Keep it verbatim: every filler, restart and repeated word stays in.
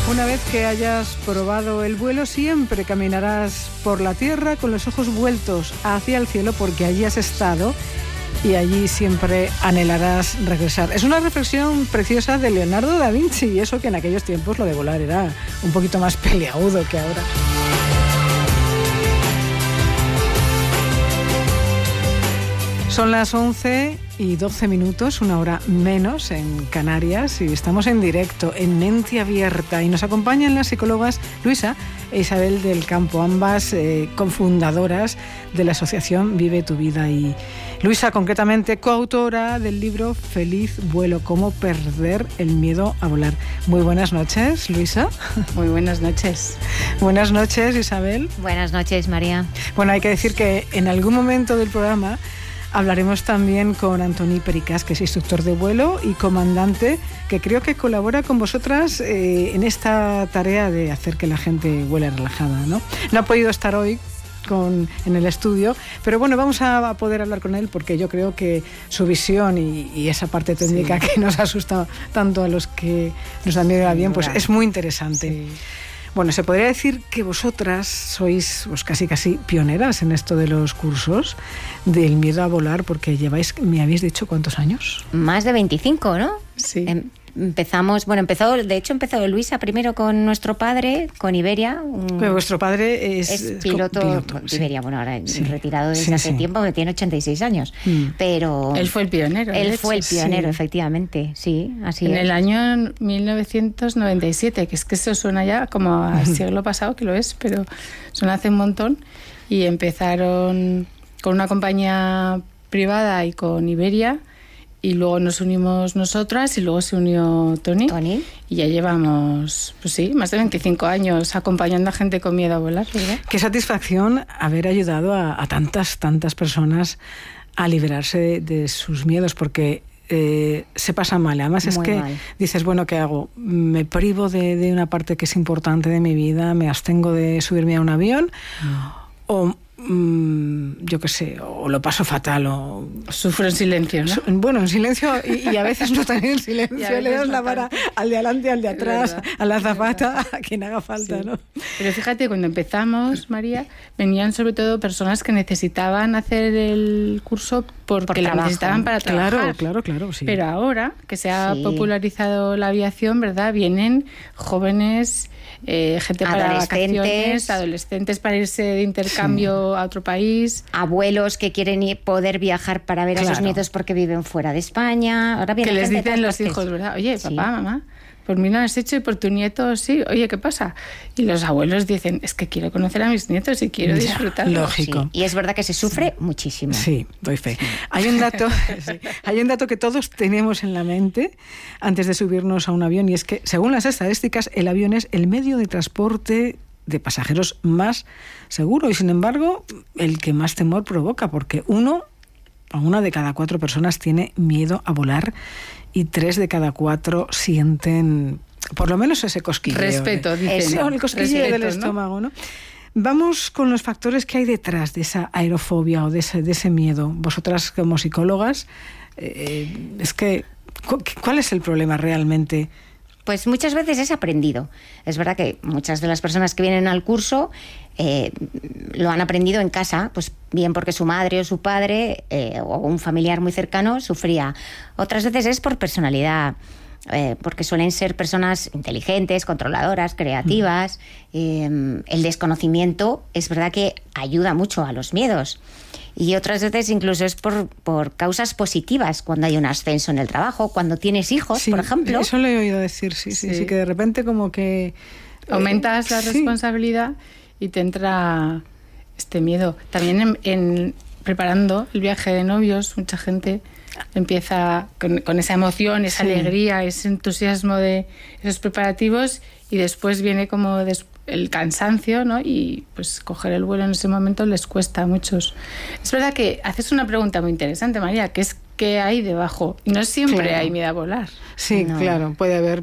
Una vez que hayas probado el vuelo, siempre caminarás por la tierra con los ojos vueltos hacia el cielo porque allí has estado y allí siempre anhelarás regresar. Es una reflexión preciosa de Leonardo da Vinci, y eso que en aquellos tiempos lo de volar era un poquito más peleagudo que ahora. Son las once y doce minutos, una hora menos en Canarias, y estamos en directo en Mente Abierta, y nos acompañan las psicólogas Luisa e Isabel del Campo, ambas eh, cofundadoras de la asociación Vive tu Vida, y Luisa concretamente coautora del libro Feliz Vuelo, cómo perder el miedo a volar. Muy buenas noches, Luisa. Muy buenas noches. Buenas noches, Isabel. Buenas noches, María. Bueno, hay que decir que en algún momento del programa hablaremos también con Antoni Pericas, que es instructor de vuelo y comandante, que creo que colabora con vosotras eh, en esta tarea de hacer que la gente vuele relajada, ¿no? No ha podido estar hoy con, en el estudio, pero bueno, vamos a poder hablar con él porque yo creo que su visión y, y esa parte técnica sí. que nos asusta tanto a los que nos da miedo al avión, pues es muy interesante. Sí. Bueno, se podría decir que vosotras sois pues, casi casi pioneras en esto de los cursos del miedo a volar, porque lleváis, me habéis dicho, ¿cuántos años? Más de veinticinco, ¿no? Sí. Em, empezamos, bueno, empezó, de hecho empezó Luisa primero con nuestro padre, con Iberia. Un, Pero vuestro padre es, es piloto, piloto sí. Iberia, bueno, ahora sí. retirado desde sí, hace sí. tiempo, que tiene ochenta y seis años, mm. pero... Él fue el pionero. Él fue el pionero, sí. efectivamente, sí, así en es. En el año mil novecientos noventa y siete, que es que eso suena ya como al siglo pasado, que lo es, pero suena hace un montón, y empezaron con una compañía privada y con Iberia, y luego nos unimos nosotras y luego se unió Tony. Tony. Y ya llevamos, pues sí, más de veinticinco años acompañando a gente con miedo a volar, ¿verdad? Qué satisfacción haber ayudado a, a tantas, tantas personas a liberarse de, de sus miedos, porque eh, se pasa mal. Además es Muy que mal. dices, bueno, ¿qué hago? Me privo de, de una parte que es importante de mi vida, me abstengo de subirme a un avión, no. o... yo qué sé, o lo paso fatal, o sufro en silencio, ¿no? Bueno, en silencio, y, y a veces no también en silencio, le das la vara al de adelante, al de atrás, a la azafata, a quien haga falta, sí. ¿no? Pero fíjate, cuando empezamos, María, venían sobre todo personas que necesitaban hacer el curso porque Por lo trabajo. necesitaban para trabajar. Claro, claro, claro, sí. Pero ahora que se ha sí. popularizado la aviación, ¿verdad? Vienen jóvenes, eh, gente para vacaciones, adolescentes para irse de intercambio sí. a otro país, abuelos que quieren ir, poder viajar para ver claro. a sus nietos porque viven fuera de España. Ahora viene que les gente dicen los partes. hijos, ¿verdad? Oye, sí. papá, mamá, por mí lo has hecho y por tu nieto sí. Oye, ¿qué pasa? Y los abuelos dicen, es que quiero conocer a mis nietos y quiero disfrutarlo. Lógico. Sí. Y es verdad que se sufre sí. muchísimo. Sí, doy fe. Sí. Hay un dato, sí. hay un dato que todos tenemos en la mente antes de subirnos a un avión, y es que, según las estadísticas, el avión es el medio de transporte de pasajeros más seguro, y sin embargo el que más temor provoca, porque uno a una de cada cuatro personas tiene miedo a volar y tres de cada cuatro sienten por lo menos ese cosquilleo. Respeto, de, dicen. No, el cosquilleo Respeto, del estómago, ¿no? Vamos con los factores que hay detrás de esa aerofobia o de ese, de ese miedo. Vosotras como psicólogas, eh, es que ¿cuál es el problema realmente? Pues muchas veces es aprendido. Es verdad que muchas de las personas que vienen al curso eh, lo han aprendido en casa, pues bien porque su madre o su padre eh, o un familiar muy cercano sufría. Otras veces es por personalidad, eh, porque suelen ser personas inteligentes, controladoras, creativas. Eh, el desconocimiento es verdad que ayuda mucho a los miedos. Y otras veces incluso es por, por causas positivas, cuando hay un ascenso en el trabajo, cuando tienes hijos, sí, por ejemplo. Eso lo he oído decir, sí, sí, sí, sí que de repente como que... aumentas eh, la responsabilidad sí. y te entra este miedo. También en, en preparando el viaje de novios, mucha gente empieza con, con esa emoción, esa sí. alegría, ese entusiasmo de esos preparativos, y después viene como des, el cansancio, ¿no? Y pues coger el vuelo en ese momento les cuesta a muchos. Es verdad que haces una pregunta muy interesante, María, que es ¿qué hay debajo? Y no siempre claro. hay miedo a volar. Sí, no. claro, puede haber